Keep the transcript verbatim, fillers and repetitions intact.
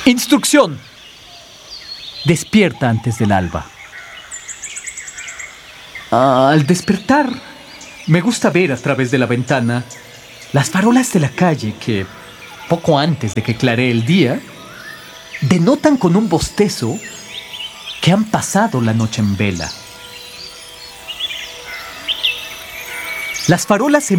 Instrucción. Despierta antes del alba. Al despertar, me gusta ver a través de la ventana las farolas de la calle que, poco antes de que claree el día, denotan con un bostezo que han pasado la noche en vela. Las farolas se